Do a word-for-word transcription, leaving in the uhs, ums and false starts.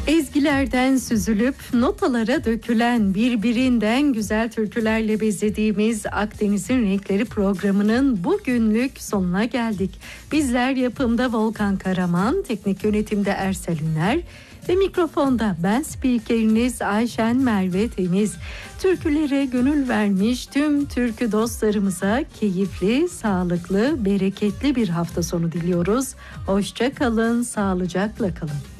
Ezgilerden süzülüp notalara dökülen birbirinden güzel türkülerle bezediğimiz Akdeniz'in Renkleri programının bugünlük sonuna geldik. Bizler yapımda Volkan Karaman, teknik yönetimde Ersel Üner ve mikrofonda ben spikeriniz Ayşen Merve Temiz. Türkülere gönül vermiş tüm türkü dostlarımıza keyifli, sağlıklı, bereketli bir hafta sonu diliyoruz. Hoşça kalın, sağlıcakla kalın.